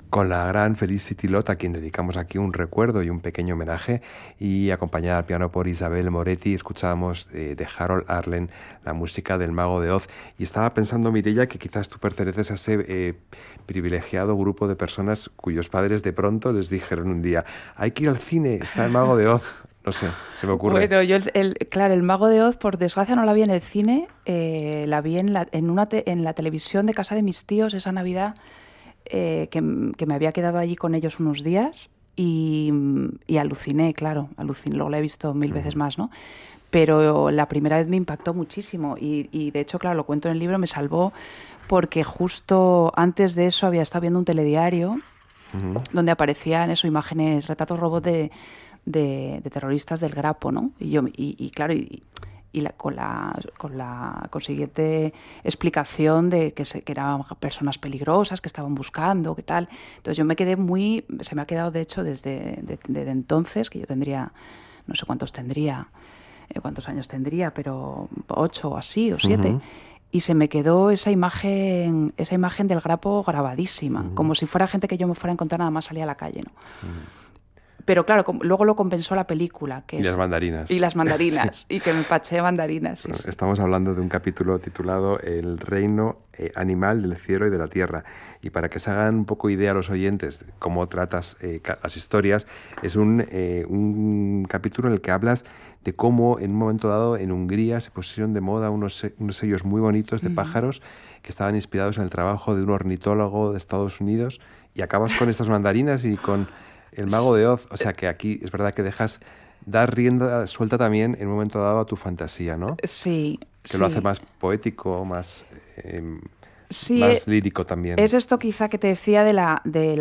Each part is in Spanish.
con la gran Felicity Lott, a quien dedicamos aquí un recuerdo y un pequeño homenaje, y acompañada al piano por Isabel Moretti, escuchábamos de Harold Arlen la música del Mago de Oz. Y estaba pensando, Mireia, que quizás tú perteneces a ese privilegiado grupo de personas cuyos padres de pronto les dijeron un día: hay que ir al cine, está el Mago de Oz. No sé, se me ocurre. Bueno, yo, claro, el Mago de Oz, por desgracia, no la vi en el cine, la vi en la televisión de casa de mis tíos esa Navidad, que me había quedado allí con ellos unos días y aluciné, claro, aluciné, luego la he visto mil veces más, ¿no? Pero la primera vez me impactó muchísimo y de hecho, claro, lo cuento en el libro, me salvó porque justo antes de eso había estado viendo un telediario donde aparecían eso, imágenes, retratos robot de terroristas del Grapo, ¿no? Claro, con la consiguiente explicación de que eran personas peligrosas, que estaban buscando, qué tal. Entonces yo me quedé se me ha quedado de hecho desde entonces, que yo tendría, no sé cuántos años tendría, pero 8 o así, o 7. Y se me quedó esa imagen del Grapo grabadísima, como si fuera gente que yo me fuera a encontrar nada más salía a la calle, ¿no? Pero claro, luego lo compensó la película. Las mandarinas. Y las mandarinas, sí. Y que me paché mandarinas. Sí, sí. Estamos hablando de un capítulo titulado El reino animal del cielo y de la tierra. Y para que se hagan un poco idea a los oyentes de cómo tratas las historias, es un capítulo en el que hablas de cómo en un momento dado en Hungría se pusieron de moda unos sellos muy bonitos de pájaros que estaban inspirados en el trabajo de un ornitólogo de Estados Unidos, y acabas con estas mandarinas y con el Mago de Oz. O sea que aquí es verdad que dar rienda suelta también en un momento dado a tu fantasía, ¿no? Sí. Que lo hace más poético, más lírico también. Es esto quizá que te decía de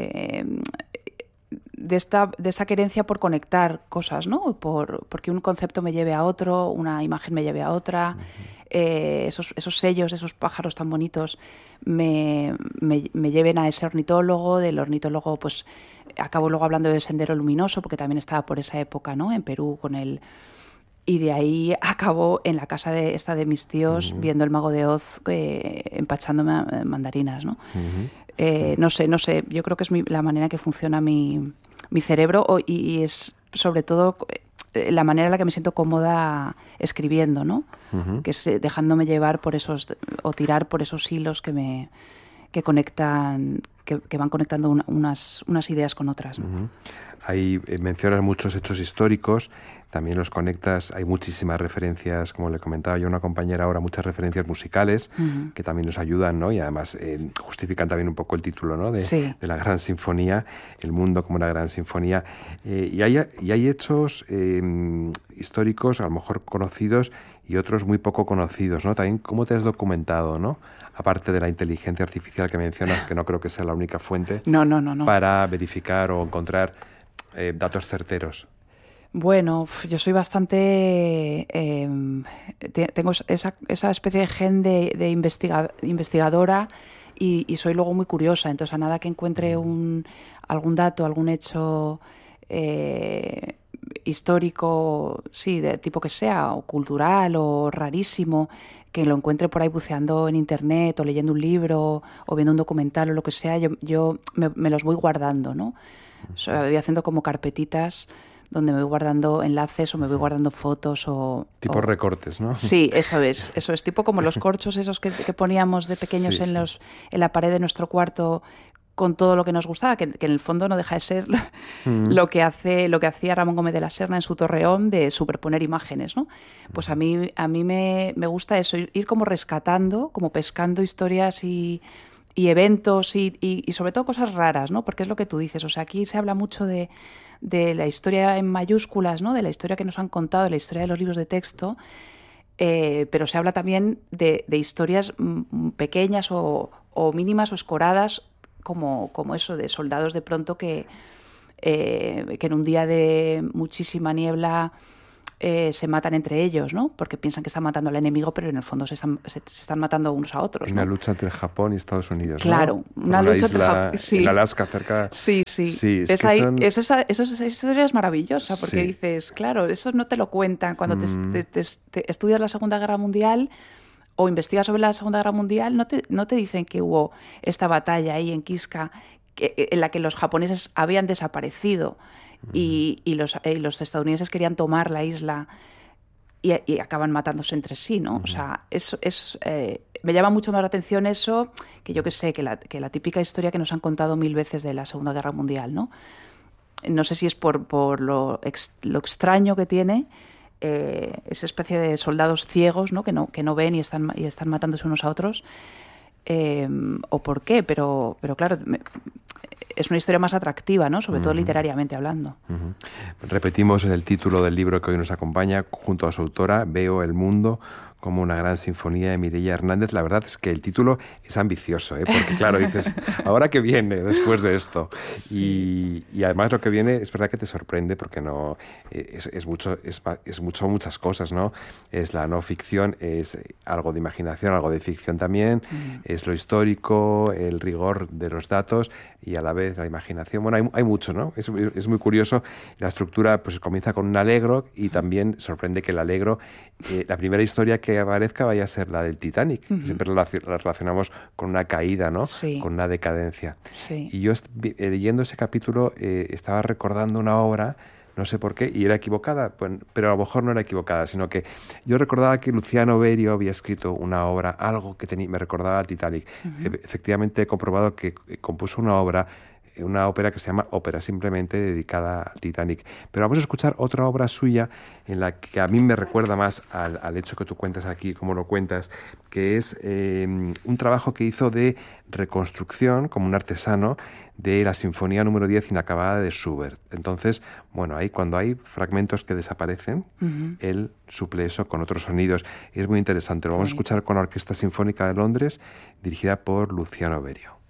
esta querencia por conectar cosas, ¿no? Porque un concepto me lleve a otro, una imagen me lleve a otra. Esos sellos, esos pájaros tan bonitos me lleven a ese ornitólogo. Del ornitólogo, pues acabo luego hablando del Sendero Luminoso, porque también estaba por esa época, ¿no? En Perú con él. Y de ahí acabó en la casa de mis tíos viendo el Mago de Oz, empachándome mandarinas, ¿no? No sé, yo creo que es la manera que funciona mi cerebro y es sobre todo la manera en la que me siento cómoda escribiendo, ¿no? Que es dejándome llevar por o tirar por esos hilos que conectan, que van conectando unas ideas con otras, ¿no? Ahí mencionas muchos hechos históricos, también los conectas, hay muchísimas referencias, como le comentaba yo a una compañera ahora, muchas referencias musicales que también nos ayudan, ¿no? Y además justifican también un poco el título, ¿no? De la Gran Sinfonía, el mundo como una gran sinfonía. Y hay hechos históricos, a lo mejor conocidos, y otros muy poco conocidos, ¿no? También, ¿cómo te has documentado, ¿no? Aparte de la inteligencia artificial que mencionas, que no creo que sea la única fuente, no. para verificar o encontrar datos certeros. Bueno, yo soy bastante... tengo esa especie de gen de investigadora y soy luego muy curiosa. Entonces, a nada que encuentre algún dato, algún hecho histórico, sí, de tipo que sea, o cultural o rarísimo, que lo encuentre por ahí buceando en internet o leyendo un libro o viendo un documental o lo que sea, yo me los voy guardando, ¿no? Voy haciendo como carpetitas donde me voy guardando enlaces o me voy guardando fotos tipo recortes, ¿no? Sí, eso es tipo como los corchos esos que poníamos de pequeños en la pared de nuestro cuarto con todo lo que nos gustaba, que en el fondo no deja de ser lo que hacía Ramón Gómez de la Serna en su Torreón, de superponer imágenes, ¿no? Pues a mí me gusta eso, ir como rescatando, como pescando historias y eventos y sobre todo cosas raras, ¿no? Porque es lo que tú dices, o sea, aquí se habla mucho de la historia en mayúsculas, ¿no? De la historia que nos han contado, de la historia de los libros de texto, pero se habla también de historias pequeñas o mínimas o escoradas, como eso, de soldados de pronto que en un día de muchísima niebla se matan entre ellos, ¿no? Porque piensan que están matando al enemigo, pero en el fondo se están matando unos a otros, ¿no? Una lucha entre Japón y Estados Unidos, claro, ¿no? Una lucha entre Japón, sí. En Alaska, cerca... Sí. Esa historia es maravillosa, porque dices, claro, eso no te lo cuentan. Cuando te estudias la Segunda Guerra Mundial o investigas sobre la Segunda Guerra Mundial, no te dicen que hubo esta batalla ahí en Kiska, en la que los japoneses habían desaparecido y los estadounidenses querían tomar la isla y acaban matándose entre sí, ¿no? O sea, me llama mucho más la atención eso que yo que sé, que la típica historia que nos han contado 1000 veces de la Segunda Guerra Mundial, ¿no? No sé si es por lo extraño que tiene esa especie de soldados ciegos, ¿no? Que no ven y están matándose unos a otros, o por qué, pero claro, es una historia más atractiva, ¿no? Sobre todo literariamente hablando. Repetimos el título del libro que hoy nos acompaña, junto a su autora, Veo el mundo como una gran sinfonía, de Mireia Hernández. La verdad es que el título es ambicioso, porque claro, dices, ¿ahora qué viene después de esto? Sí. Y además lo que viene es verdad que te sorprende, porque no es muchas cosas, ¿no? Es la no ficción, es algo de imaginación, algo de ficción también, es lo histórico, el rigor de los datos y a la vez la imaginación. Bueno, hay mucho, ¿no? Es muy curioso. La estructura pues comienza con un allegro y también sorprende que el allegro, la primera historia que aparezca vaya a ser la del Titanic. Siempre la relacionamos con una caída, ¿no? Sí. Con una decadencia. Sí. Y yo leyendo ese capítulo estaba recordando una obra, no sé por qué, y era equivocada, pero a lo mejor no era equivocada, sino que yo recordaba que Luciano Berio había escrito una obra, algo que me recordaba al Titanic. Efectivamente he comprobado que compuso una ópera que se llama Ópera, simplemente dedicada al Titanic. Pero vamos a escuchar otra obra suya en la que a mí me recuerda más al hecho que tú cuentas aquí, como lo cuentas, que es un trabajo que hizo de reconstrucción, como un artesano, de la Sinfonía número 10 inacabada de Schubert. Entonces, bueno, ahí cuando hay fragmentos que desaparecen, él suple eso con otros sonidos. Y es muy interesante. Lo vamos a escuchar con la Orquesta Sinfónica de Londres, dirigida por Luciano Berio.